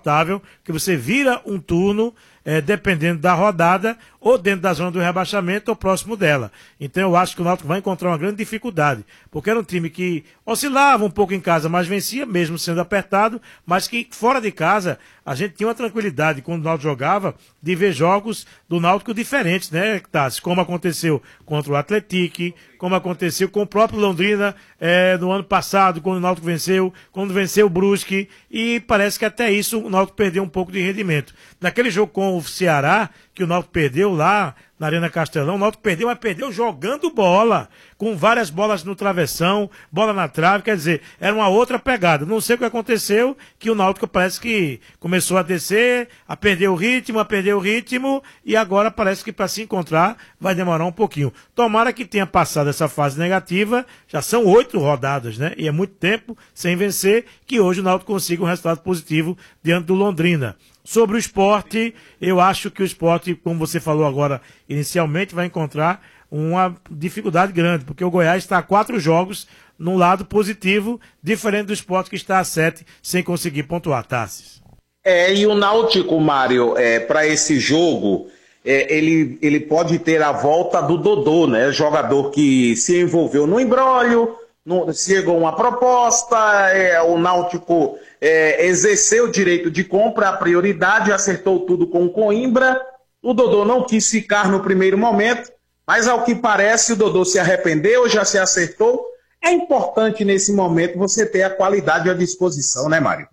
confortável, que você vira um turno, dependendo da rodada, ou dentro da zona do rebaixamento ou próximo dela. Então eu acho que o Náutico vai encontrar uma grande dificuldade, porque era um time que oscilava um pouco em casa, mas vencia, mesmo sendo apertado, mas que fora de casa a gente tinha uma tranquilidade quando o Náutico jogava de ver jogos do Náutico diferentes, né, Tassi? Como aconteceu contra o Atlético, como aconteceu com o próprio Londrina no ano passado, quando o Náutico venceu, quando venceu o Brusque, e parece que até isso o Náutico perdeu um pouco de rendimento. Naquele jogo com o Ceará, que o Náutico perdeu lá na Arena Castelão, o Náutico perdeu, mas perdeu jogando bola, com várias bolas no travessão, bola na trave, quer dizer, era uma outra pegada. Não sei o que aconteceu, que o Náutico parece que começou a descer, a perder o ritmo, e agora parece que para se encontrar vai demorar um pouquinho. Tomara que tenha passado essa fase negativa, já são 8 rodadas, né? E é muito tempo sem vencer, que hoje o Náutico consiga um resultado positivo diante do Londrina. Sobre o Sport, eu acho que o Sport, como você falou agora inicialmente, vai encontrar uma dificuldade grande, porque o Goiás está a 4 jogos num lado positivo, diferente do Sport que está a 7 sem conseguir pontuar, Tassis. E o Náutico, Mário, para esse jogo, ele pode ter a volta do Dodô, né? Jogador que se envolveu no imbróglio, chegou uma proposta, o Náutico exerceu o direito de compra, a prioridade, acertou tudo com o Coimbra. O Dodô não quis ficar no primeiro momento, mas ao que parece o Dodô se arrependeu, já se acertou. É importante nesse momento você ter a qualidade à disposição, né, Mário?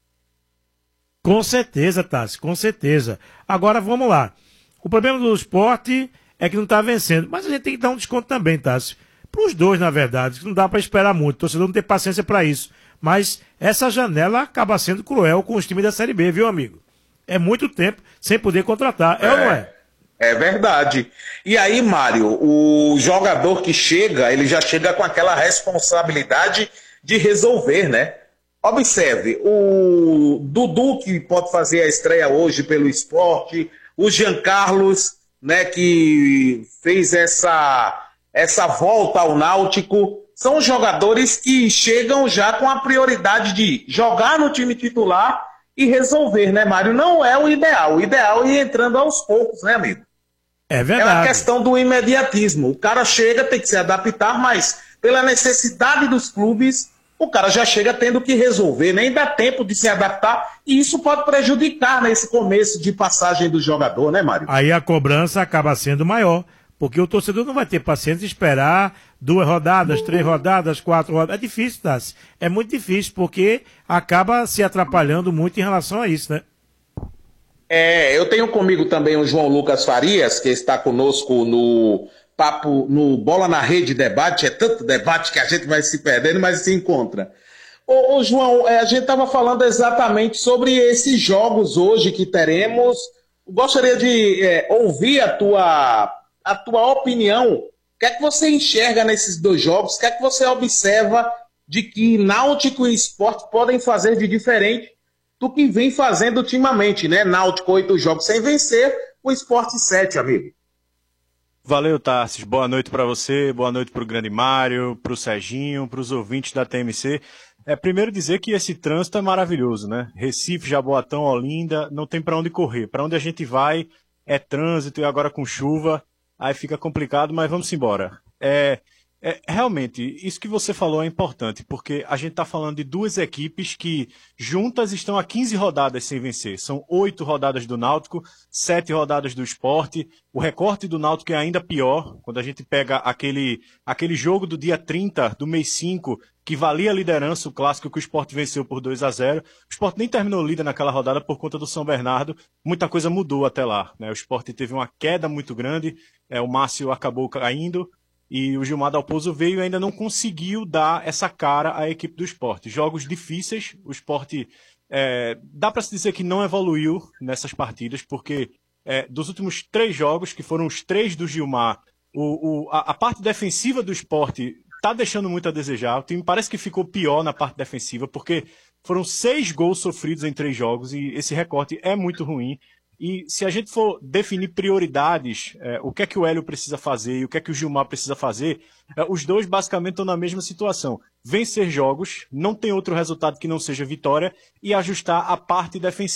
Com certeza, Tassi, com certeza. Agora vamos lá. O problema do Sport é que não está vencendo, mas a gente tem que dar um desconto também, Tassi. Para os dois, na verdade, não dá para esperar muito, o torcedor não tem paciência para isso. Mas essa janela acaba sendo cruel com os times da Série B, viu, amigo? É muito tempo sem poder contratar, ou não é? É verdade. E aí, Mário, o jogador que chega, ele já chega com aquela responsabilidade de resolver, né? Observe, o Dudu, que pode fazer a estreia hoje pelo Sport, o Jean Carlos, né, que fez essa volta ao Náutico, são jogadores que chegam já com a prioridade de jogar no time titular e resolver, né, Mário? Não é o ideal. O ideal é ir entrando aos poucos, né, amigo? É verdade. É uma questão do imediatismo. O cara chega, tem que se adaptar, mas pela necessidade dos clubes, o cara já chega tendo que resolver, nem dá tempo de se adaptar, e isso pode prejudicar nesse começo de passagem do jogador, né, Mário? Aí a cobrança acaba sendo maior, porque o torcedor não vai ter paciência de esperar 2 rodadas, 3 rodadas, 4 rodadas. É difícil, Tassi. É muito difícil, porque acaba se atrapalhando muito em relação a isso, né? Eu tenho comigo também o João Lucas Farias, que está conosco no papo, no Bola na Rede Debate. É tanto debate que a gente vai se perdendo, mas se encontra. Ô João, a gente estava falando exatamente sobre esses jogos hoje que teremos. Gostaria de ouvir a tua opinião. O que é que você enxerga nesses 2 jogos? O que é que você observa de que Náutico e Sport podem fazer de diferente do que vem fazendo ultimamente, né? Náutico 8 jogos sem vencer, o Sport 7, amigo. Valeu, Tarsis. Boa noite para você, boa noite para o Grande Mário, para o Serginho, para os ouvintes da TMC. Primeiro dizer que esse trânsito é maravilhoso, né? Recife, Jaboatão, Olinda, não tem para onde correr. Para onde a gente vai é trânsito, e agora com chuva, aí fica complicado, mas vamos embora. Realmente, isso que você falou é importante, porque a gente está falando de 2 equipes que juntas estão há 15 rodadas sem vencer. São 8 rodadas do Náutico, 7 rodadas do Sport. O recorte do Náutico é ainda pior, quando a gente pega aquele jogo do dia 30 do mês 5, que valia a liderança, o clássico que o Sport venceu por 2-0. O Sport nem terminou líder naquela rodada por conta do São Bernardo. Muita coisa mudou até lá, né? O Sport teve uma queda muito grande, o Márcio acabou caindo, e o Gilmar Dalpozo veio e ainda não conseguiu dar essa cara à equipe do Sport. Jogos difíceis, o Sport dá para se dizer que não evoluiu nessas partidas, porque dos últimos 3 jogos, que foram os 3 do Gilmar, a parte defensiva do Sport está deixando muito a desejar. O time parece que ficou pior na parte defensiva, porque foram 6 gols sofridos em 3 jogos, e esse recorte é muito ruim. E se a gente for definir prioridades, o que é que o Hélio precisa fazer e o que é que o Gilmar precisa fazer, os dois basicamente estão na mesma situação. Vencer jogos, não tem outro resultado que não seja vitória, e ajustar a parte defensiva.